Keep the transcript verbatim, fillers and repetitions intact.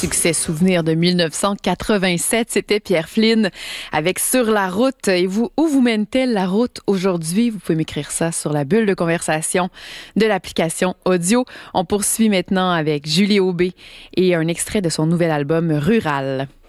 succès souvenir de mille neuf cent quatre-vingt-sept. C'était Pierre Flynn avec Sur la route. Et vous, où vous mène-t-elle la route aujourd'hui? Vous pouvez m'écrire ça sur la bulle de conversation de l'application audio. On poursuit maintenant avec Julie Aubé et un extrait de son nouvel album Rural.